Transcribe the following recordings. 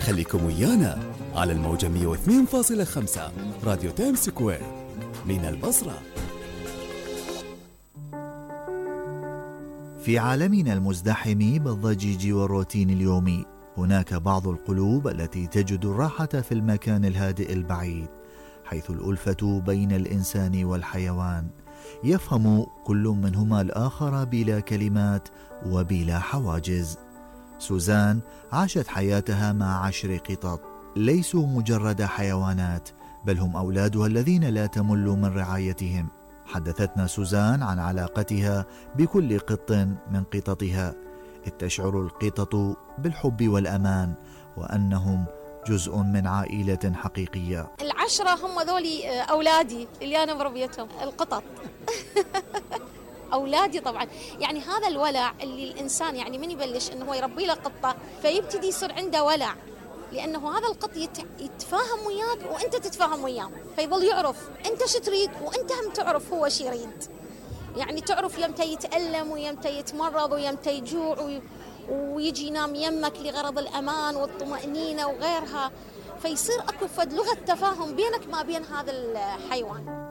خليكم ويانا على الموجة 102.5 راديو تايم سكوير من البصرة. في عالمنا المزدحم بالضجيج والروتين اليومي، هناك بعض القلوب التي تجد الراحة في المكان الهادئ البعيد، حيث الألفة بين الإنسان والحيوان، يفهم كل منهما الآخر بلا كلمات وبلا حواجز. سوزان عاشت حياتها مع 10 قطط، ليسوا مجرد حيوانات، بل هم أولادها الذين لا تمل من رعايتهم. حدثتنا سوزان عن علاقتها بكل قط من قططها، إذ تشعر القطط بالحب والأمان وأنهم جزء من عائلة حقيقية. 10 هم ذولي أولادي اللي أنا مربيتهم، القطط. أولادي طبعا. يعني هذا الولع اللي الإنسان يعني من يبلش إنه هو يربي له قطة فيبتدي يصير عنده ولع، لأنه هذا القط يتفاهم وياك وأنت تتفاهم وياه، فيظل يعرف أنت شو تريد وأنت هم تعرف هو شو يريد. يعني تعرف يمتى يتألم ويمتى يتمرض ويمتى يجوع ويجي ينام يمك لغرض الأمان والطمأنينة وغيرها، فيصير أكو فد لغة تفاهم بينك ما بين هذا الحيوان.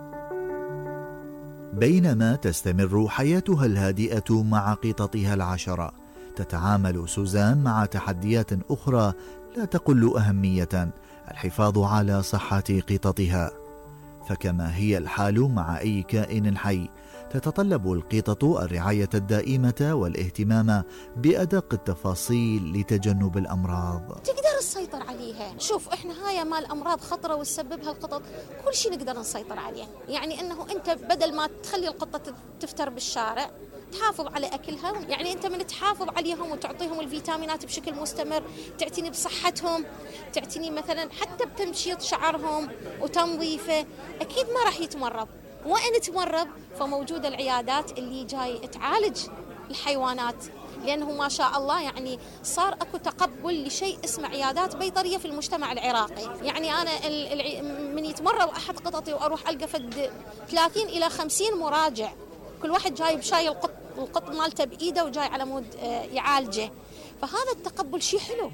بينما تستمر حياتها الهادئة مع قططها 10، تتعامل سوزان مع تحديات أخرى لا تقل أهمية، الحفاظ على صحة قططها. فكما هي الحال مع أي كائن حي، تتطلب القطط الرعاية الدائمة والاهتمام بأدق التفاصيل لتجنب الأمراض. تقدر تسيطر عليها. شوف احنا هاي مال أمراض خطرة وتسببها القطط، كل شيء نقدر نسيطر عليه. يعني انه انت بدل ما تخلي القطة تفتر بالشارع، تحافظ على أكلها. يعني أنت من تحافظ عليهم وتعطيهم الفيتامينات بشكل مستمر، تعتني بصحتهم، تعتني مثلا حتى بتمشيط شعرهم وتنظيفه، أكيد ما راح يتمرض. وإن تمرض فموجودة العيادات اللي جاي تعالج الحيوانات، لأنه ما شاء الله يعني صار أكو تقبل لشيء اسمه عيادات بيطرية في المجتمع العراقي. يعني أنا من يتمرض أحد قططي وأروح ألقى فد 30 إلى 50 مراجع، كل واحد جاي بشاي القط مالته بإيده وجاي على مود يعالجه، فهذا التقبل شيء حلو.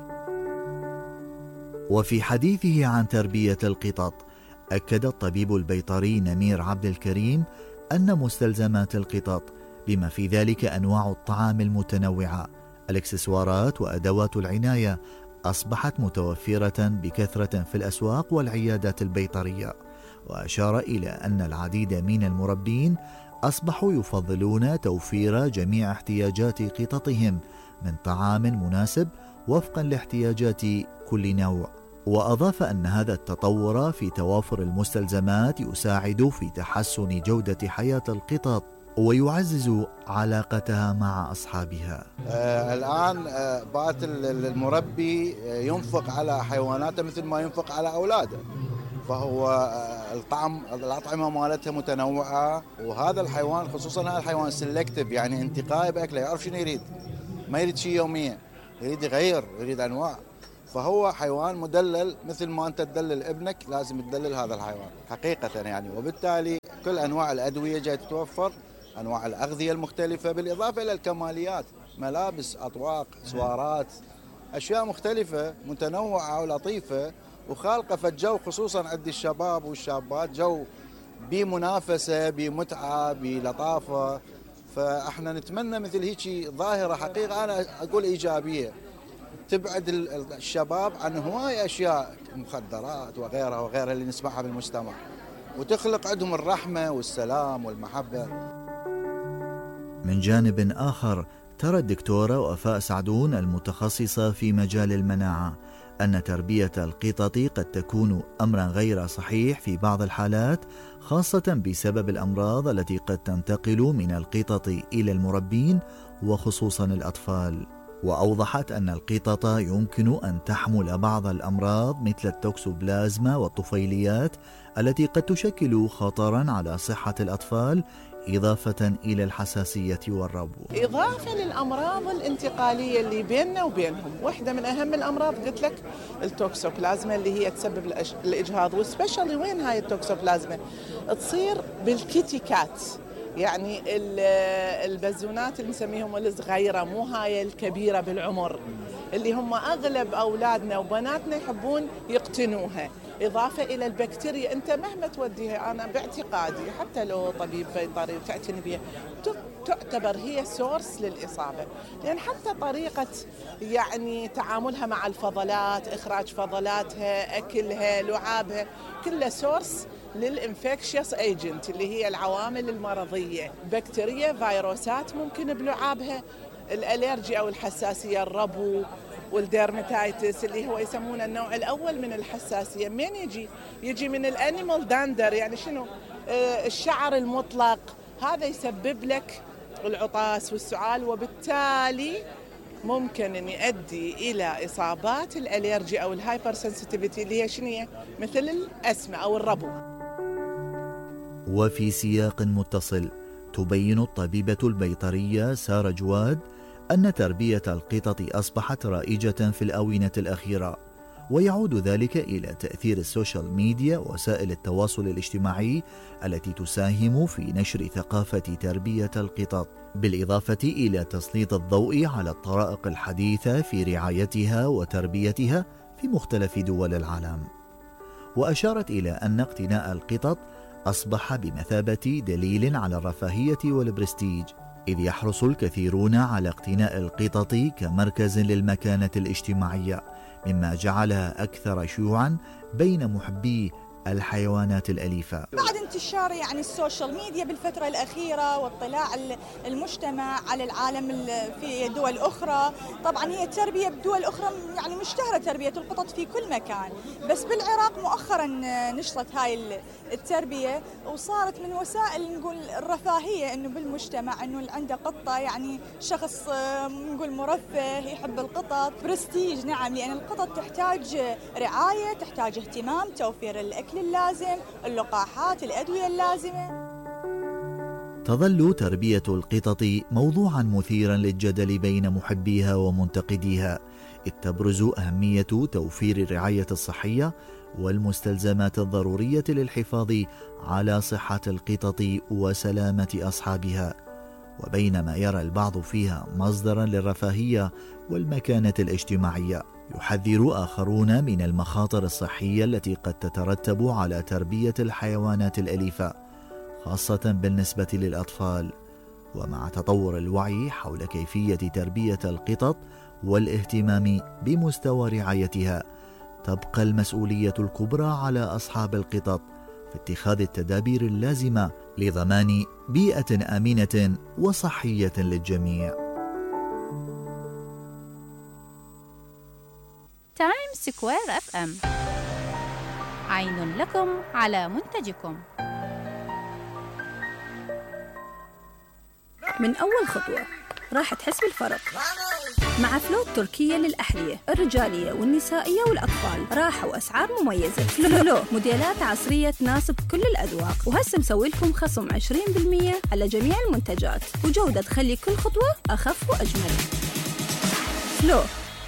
وفي حديثه عن تربية القطط، أكد الطبيب البيطري نمير عبد الكريم أن مستلزمات القطط بما في ذلك أنواع الطعام المتنوعة، الإكسسوارات وأدوات العناية أصبحت متوفرة بكثرة في الأسواق والعيادات البيطرية. وأشار إلى أن العديد من المربين أصبحوا يفضلون توفير جميع احتياجات قططهم من طعام مناسب وفقا لاحتياجات كل نوع. وأضاف أن هذا التطور في توافر المستلزمات يساعد في تحسن جودة حياة القطط ويعزز علاقتها مع أصحابها. الآن بات المربي ينفق على حيواناته مثل ما ينفق على أولاده، فهو الأطعمة مالتها متنوعة، وهذا الحيوان خصوصا هذا الحيوان سيلكتيف، يعني انتقائي بأكله، يعرف شنو يريد، ما يريد شيء يوميا، يريد يغير، يريد أنواع. فهو حيوان مدلل، مثل ما أنت تدلل ابنك لازم تدلل هذا الحيوان حقيقة يعني. وبالتالي كل أنواع الأدوية جاي تتوفر، أنواع الأغذية المختلفة، بالإضافة إلى الكماليات، ملابس، أطواق، سوارات، أشياء مختلفة متنوعة ولطيفة وخالقة فالجو، خصوصا عند الشباب والشابات، جو بمنافسة، بمتعة، بلطافة. فاحنا نتمنى مثل هيك ظاهرة حقيقة أنا أقول إيجابية تبعد الشباب عن هواية أشياء، مخدرات وغيرها وغيرها اللي نسمعها بالمجتمع، وتخلق عندهم الرحمة والسلام والمحبة. من جانب آخر، ترى الدكتورة وفاء سعدون المتخصصة في مجال المناعة أن تربية القطط قد تكون أمرا غير صحيح في بعض الحالات، خاصة بسبب الأمراض التي قد تنتقل من القطط إلى المربين وخصوصا الأطفال. وأوضحت أن القطط يمكن أن تحمل بعض الأمراض مثل التوكسوبلازما والطفيليات التي قد تشكل خطرا على صحة الأطفال، إضافة إلى الحساسية والربو. إضافة للأمراض الانتقالية اللي بيننا وبينهم، واحدة من أهم الأمراض قلت لك التوكسوبلازما اللي هي تسبب الإجهاض، وسبيشالي وين هاي التوكسوبلازما تصير بالكيتي كات، يعني البزونات اللي نسميهم الصغيرة، مو هاي الكبيرة بالعمر. اللي هم أغلب أولادنا وبناتنا يحبون يقتنوها، إضافة إلى البكتيريا. أنت مهما توديها، أنا باعتقادي حتى لو طبيب بيطري وتعتني بها، تعتبر هي سورس للإصابة، لأن حتى طريقة يعني تعاملها مع الفضلات، إخراج فضلاتها، أكلها، لعابها، كلها سورس للإنفكشيوس ايجنت اللي هي العوامل المرضية، بكتيريا، فيروسات ممكن بلعابها، الأليرجي أو الحساسية، الربو والديرماتيتس اللي هو يسمونه النوع الأول من الحساسية. من يجي من الأنيمال داندر، يعني شنو؟ الشعر المطلق، هذا يسبب لك العطاس والسعال، وبالتالي ممكن أن يؤدي إلى إصابات الأليرجي أو الهايبر سنسيتيفيتي اللي هي شنو؟ مثل الأسمة أو الربو. وفي سياق متصل تبين الطبيبة البيطرية سارة جواد أن تربية القطط أصبحت رائجة في الآونة الأخيرة، ويعود ذلك إلى تأثير السوشيال ميديا ووسائل التواصل الاجتماعي التي تساهم في نشر ثقافة تربية القطط، بالإضافة إلى تسليط الضوء على الطرائق الحديثة في رعايتها وتربيتها في مختلف دول العالم. وأشارت إلى أن اقتناء القطط أصبح بمثابة دليل على الرفاهية والبرستيج، إذ يحرص الكثيرون على اقتناء القطط كمركز للمكانة الاجتماعية، مما جعلها أكثر شيوعاً بين محبي الحيوانات الأليفة. بعد انتشار يعني السوشيال ميديا بالفترة الأخيرة واطلاع المجتمع على العالم في دول أخرى، طبعا هي التربية بدول أخرى يعني مشتهرة تربية القطط في كل مكان، بس بالعراق مؤخرا نشطت هاي التربية وصارت من وسائل نقول الرفاهية، إنه بالمجتمع إنه اللي عنده قطة يعني شخص نقول مرفه يحب القطط، برستيج. نعم، لأن القطط تحتاج رعاية، تحتاج اهتمام، توفير الأكل اللازم، اللقاحات، الأدوية اللازمة. تظل تربية القطط موضوعا مثيرا للجدل بين محبيها ومنتقديها، إذ تبرز أهمية توفير الرعاية الصحية والمستلزمات الضرورية للحفاظ على صحة القطط وسلامة أصحابها، وبينما يرى البعض فيها مصدرا للرفاهية والمكانة الاجتماعية، يحذر آخرون من المخاطر الصحية التي قد تترتب على تربية الحيوانات الأليفة، خاصة بالنسبة للأطفال. ومع تطور الوعي حول كيفية تربية القطط والاهتمام بمستوى رعايتها، تبقى المسؤولية الكبرى على أصحاب القطط في اتخاذ التدابير اللازمة لضمان بيئة آمنة وصحية للجميع. تايم سكوير FM، عين لكم على منتجكم. من أول خطوة راح تحس بالفرق مع فلو التركية للأحذية الرجالية والنسائية والأطفال، راحة وأسعار مميزة. فلو موديلات عصرية تناسب كل الأذواق، وهسه مسوي لكم خصم 20% على جميع المنتجات، وجودة تخلي كل خطوة أخف وأجمل. فلو.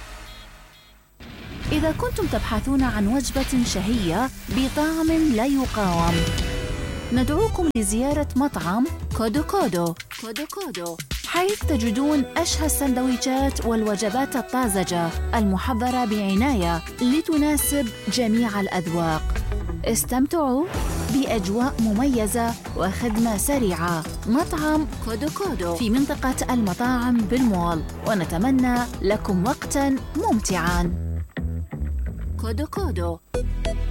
إذا كنتم تبحثون عن وجبة شهية بطعم لا يقاوم، ندعوكم لزيارة مطعم كودو كودو، حيث تجدون أشهى السندويشات والوجبات الطازجة المحضرة بعناية لتناسب جميع الأذواق. استمتعوا بأجواء مميزة وخدمة سريعة. مطعم كودو كودو في منطقة المطاعم بالمول، ونتمنى لكم وقتاً ممتعاً. كودو كودو.